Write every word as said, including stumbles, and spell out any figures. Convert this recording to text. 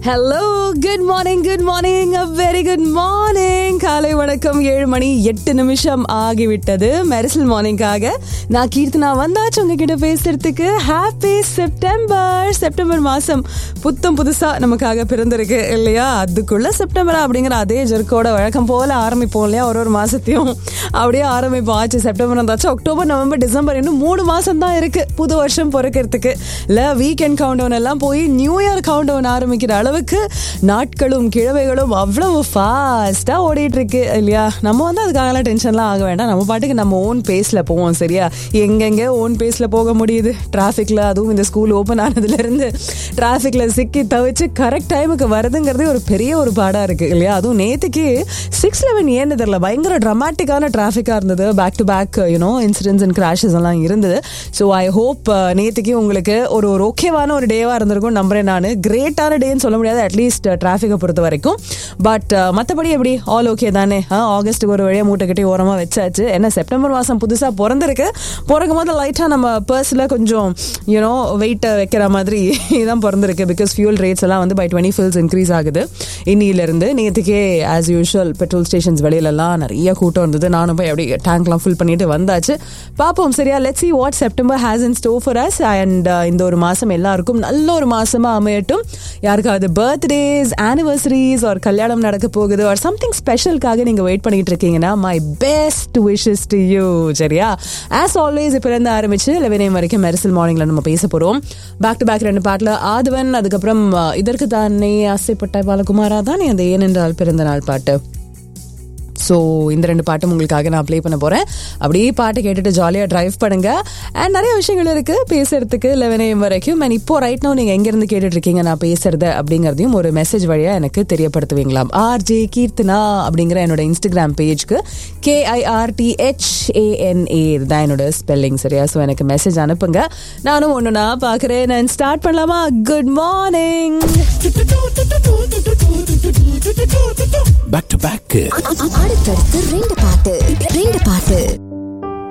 Hello, good morning good morning very good morning. காலை வணக்கம். ஏழு மணி எட்டு நிமிஷம் ஆகிவிட்டது. மெரிசல் மார்னிங்காக நான் கீர்த்தனா வந்தாச்சு உங்ககிட்ட பேசுறதுக்கு. Happy September. செப்டம்பர் மாசம் புத்தம் புதுசா நமக்காக பிறந்திருக்கு இல்லையா? அதுக்குள்ள செப்டம்பர் அப்படிங்கிற அதே ஜெர்க்கோட வழக்கம் போல ஆரம்பிப்போம் இல்லையா? ஒரு ஒரு மாசத்தையும் அப்படியே ஆரம்பிப்போம். ஆச்சு செப்டம்பர் வந்தாச்சு. அக்டோபர், நவம்பர், டிசம்பர் இன்னும் மூணு மாசம் தான் இருக்கு புது வருஷம் பிறக்கிறதுக்கு. இல்ல வீக்கெண்ட் கவுண்ட் டவுன் எல்லாம் போய் நியூ இயர் கவுண்ட் டவுன் ஆரம்பிக்கிற அளவுக்கு நாட்களும் கிழமைகளும் அவ்வளவு ஃபாஸ்டா ஓடிட்டு இருக்கு இல்லையா? நம்ம வந்து அதுக்காகலாம் டென்ஷன்லாம் ஆக வேண்டாம். நம்ம பாட்டுக்கு நம்ம ஓன் பேஸ்ல போவோம். சரியா? எங்கெங்க ஓன் பேஸ்ல போக முடியுது? டிராபிக்ல, அதுவும் இந்த ஸ்கூல் ஓபன் ஆனதுல இருந்து டிராபிக்ல சிக்கி தவிச்சு கரெக்ட் டைமுக்கு வருதுங்கிறதே ஒரு பெரிய ஒரு பாடா இருக்கு இல்லையா? அதுவும் நேத்துக்கு சிக்ஸ் லெவன் ஏன்னு தெரியல, பயங்கர டிராமாட்டிக்கான டிராபிக்கா இருந்தது. Back to back you know incidents and crashes எல்லாம் இருந்தது. ஸோ ஐ ஹோப் நேத்துக்கு உங்களுக்கு ஒரு ஒரு ஓகேவான ஒரு டேவா இருந்திருக்கும் நம்புறேன். நான் கிரேட்டான டேன்னு சொல்ல முடியாது, அட்லீஸ்ட் டிராஃபிக்கை பொறுத்த வரைக்கும். பட் மற்றபடி எப்படி ஆல் ஓகே தானே? ஆகஸ்ட்டுக்கு ஒரு வழியாக மூட்டை கட்டி ஓரமாக வச்சாச்சு. ஏன்னா செப்டம்பர் மாதம் புதுசாக பிறந்திருக்கு. பிறக்கும் போது லைட்டாக நம்ம பர்ஸில் கொஞ்சம் யூனோ வெயிட்டை வைக்கிற மாதிரி தான் பிறந்திருக்கு. பிகாஸ் ஃபியூல் ரேட்ஸ் எல்லாம் வந்து பை டுவெண்ட்டி ஃபில்ஸ் இன்க்ரீஸ் ஆகுது இன்னிலிருந்து. நேற்றுக்கே ஆஸ் யூஷுவல் பெட்ரோல் ஸ்டேஷன்ஸ் வெளியிலலாம் நிறைய கூட்டம் இருந்தது. நானும் போய் அப்படி டேங்க்லாம் ஃபுல் பண்ணிட்டு வந்தாச்சு. பார்ப்போம் சரியா? Let's see what September has in store for us. and இந்த ஒரு மாதம் எல்லாருக்கும் நல்ல ஒரு மாசமா அமையட்டும். யாருக்காவது பர்த்டேஸ், ஆனிவர்சரிஸ் ஆர் கல்யாணம் நடக்க போகுது ஆர் சம்திங் ஸ்பெஷலுக்காக நீங்க வெயிட் பண்ணிட்டு இருக்கீங்கன்னா my best wishes to you. சரியா? ஆஸ் ஆல்வேஸ் இப்ப இருந்து ஆரம்பிச்சு லெவன் ஏஎம் வரைக்கும் மெரிசல் மார்னிங்ல நம்ம பேச போறோம். பேக் டு பேக் ரெண்டு பாட்டுல ஆதவன், அதுக்கப்புறம் இதற்கு தானே ஆசைப்பட்ட பாலகுமாரா தானே அந்த ஏனென்றால் பிறந்த நாள் பாட்டு. ஸோ இந்த ரெண்டு பாட்டும் உங்களுக்காக நான் ப்ளே பண்ண போகிறேன். அப்படியே பாட்டு கேட்டுட்டு ஜாலியாக ட்ரைவ் பண்ணுங்க. அண்ட் நிறைய விஷயங்கள் இருக்குது பேசுறதுக்கு லெவன் ஏஎம் வரைக்கும். அண்ட் இப்போ ரைட் நோ நீங்கள் எங்கேருந்து கேட்டுட்டு இருக்கீங்க நான் பேசுறது அப்படிங்கிறதையும் ஒரு மெசேஜ் வழியாக எனக்கு தெரியப்படுத்துவீங்களாம். ஆர்ஜே கீர்த்தனா அப்படிங்கிற என்னோட இன்ஸ்டாகிராம் பேஜ்க்கு கேஐஆர்டிஹெச்ஏஎன்ஏ தான் என்னோட ஸ்பெல்லிங். சரியா? ஸோ எனக்கு மெசேஜ் அனுப்புங்க. நானும் ஒன்று நான் பார்க்குறேன். நான் ஸ்டார்ட் பண்ணலாமா? Good morning. Back to back அடுத்தடுத்து ரெண்டு பாட்டு ரெண்டு பாட்டு